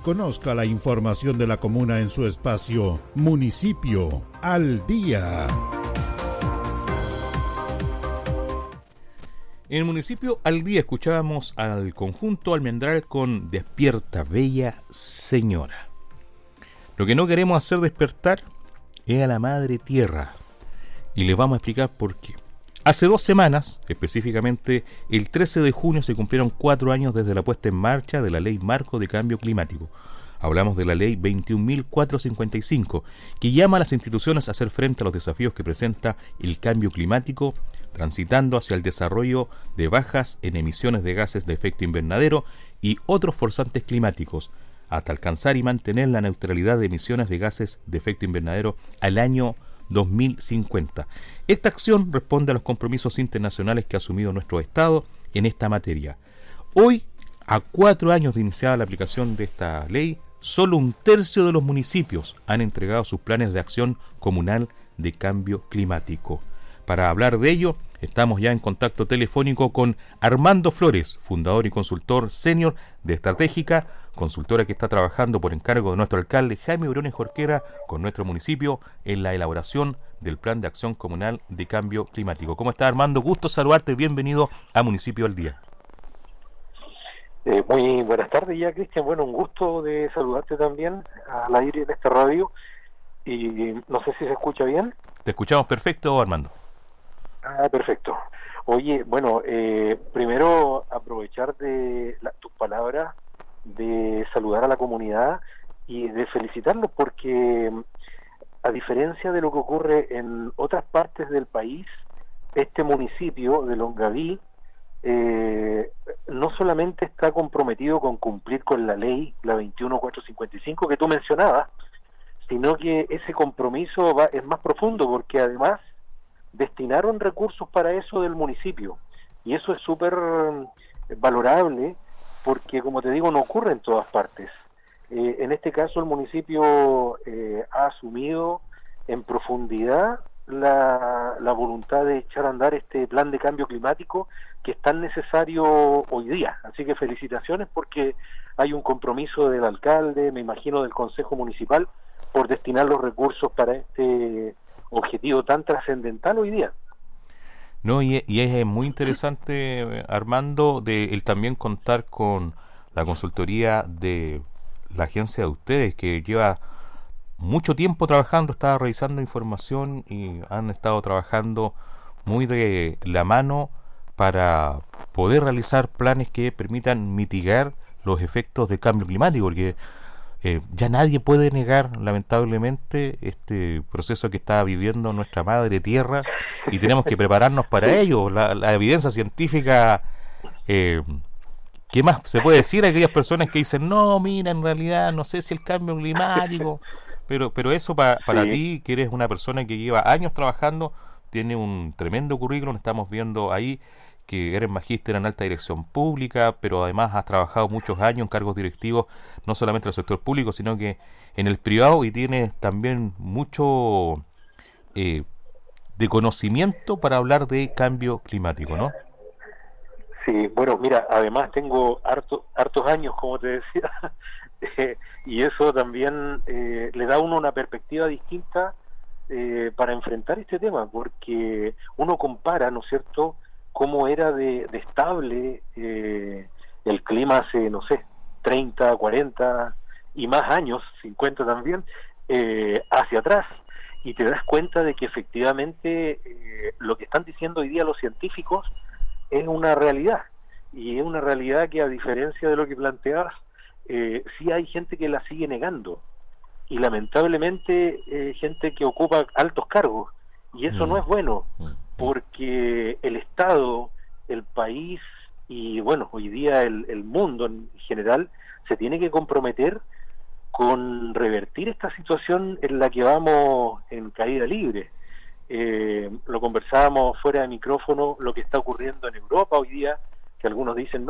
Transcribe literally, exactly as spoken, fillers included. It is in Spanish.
Conozca la información de la comuna en su espacio Municipio al Día. En el Municipio al Día escuchábamos al conjunto Almendral con Despierta, Bella Señora. Lo que no queremos hacer despertar es a la Madre Tierra. Y les vamos a explicar por qué. Hace dos semanas, específicamente el trece de junio, se cumplieron cuatro años desde la puesta en marcha de la Ley Marco de Cambio Climático. Hablamos de la Ley veintiún mil cuatrocientos cincuenta y cinco, que llama a las instituciones a hacer frente a los desafíos que presenta el cambio climático, transitando hacia el desarrollo de bajas en emisiones de gases de efecto invernadero y otros forzantes climáticos, hasta alcanzar y mantener la neutralidad de emisiones de gases de efecto invernadero al año dos mil cincuenta. Esta acción responde a los compromisos internacionales que ha asumido nuestro Estado en esta materia. Hoy, a cuatro años de iniciada la aplicación de esta ley, solo un tercio de los municipios han entregado sus planes de acción comunal de cambio climático. Para hablar de ello, estamos ya en contacto telefónico con Armando Flores, fundador y consultor senior de Estratégica, consultora que está trabajando por encargo de nuestro alcalde Jaime Briones Jorquera con nuestro municipio en la elaboración del Plan de Acción Comunal de Cambio Climático. ¿Cómo está, Armando? Gusto saludarte, bienvenido a Municipio al Día. Eh, muy buenas tardes ya, Cristian. Bueno, un gusto de saludarte también al aire en esta radio. Y no sé si se escucha bien. Te escuchamos perfecto, Armando. Ah, perfecto. Oye, bueno, eh, primero aprovechar de la, tus palabras, de saludar a la comunidad y de felicitarlos porque, a diferencia de lo que ocurre en otras partes del país, este municipio de Longaví eh, no solamente está comprometido con cumplir con la ley, la veintiún mil cuatrocientos cincuenta y cinco que tú mencionabas, sino que ese compromiso va, es más profundo porque además destinaron recursos para eso del municipio y eso es súper valorable porque, como te digo, no ocurre en todas partes. Eh, en este caso el municipio eh, ha asumido en profundidad la, la voluntad de echar a andar este plan de cambio climático que es tan necesario hoy día, así que felicitaciones porque hay un compromiso del alcalde, me imagino del Consejo Municipal, por destinar los recursos para este objetivo tan trascendental hoy día. No, y, y es muy interesante, Armando, de el también contar con la consultoría de la agencia de ustedes, que lleva mucho tiempo trabajando, estaba revisando información y han estado trabajando muy de la mano para poder realizar planes que permitan mitigar los efectos del cambio climático, porque Eh, ya nadie puede negar, lamentablemente, este proceso que está viviendo nuestra madre tierra y tenemos que prepararnos para ello. La, la evidencia científica, eh, ¿qué más se puede decir a aquellas personas que dicen, no, mira, en realidad no sé si el cambio climático, pero pero eso pa, para sí. Ti, que eres una persona que lleva años trabajando, tiene un tremendo currículum, estamos viendo ahí que eres magíster en alta dirección pública, pero además has trabajado muchos años en cargos directivos, no solamente en el sector público, sino que en el privado, y tienes también mucho eh, de conocimiento para hablar de cambio climático, ¿no? Sí, bueno, mira, además tengo harto, hartos años, como te decía, eh, y eso también eh, le da a uno una perspectiva distinta eh, para enfrentar este tema, porque uno compara, ¿no es cierto?, cómo era de, de estable eh, el clima hace, no sé, treinta, cuarenta y más años, cincuenta también, eh, hacia atrás, y te das cuenta de que efectivamente eh, lo que están diciendo hoy día los científicos es una realidad, y es una realidad que, a diferencia de lo que planteabas, eh, sí hay gente que la sigue negando, y lamentablemente eh, gente que ocupa altos cargos, y eso mm. no es bueno, porque el Estado, el país y, bueno, hoy día el, el mundo en general se tiene que comprometer con revertir esta situación en la que vamos en caída libre. Eh, lo conversábamos fuera de micrófono, lo que está ocurriendo en Europa hoy día, que algunos dicen, no,